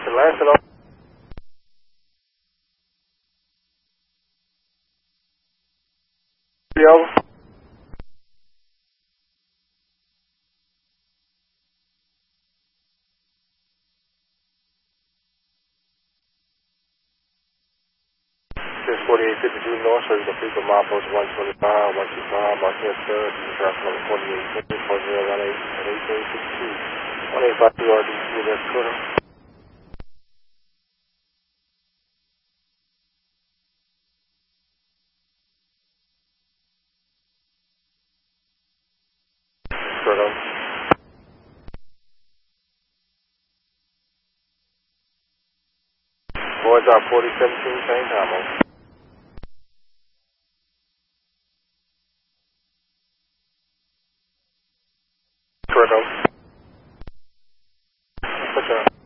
Lancelot. Over. This 4852 North, so you can speak with my post 125, 125, marking as third, traffic number 4850, 4018 at 1862. 1852 RDC, that's Twitter. Twitter. Boys are 4017, same time, over. Twitter. Twitter.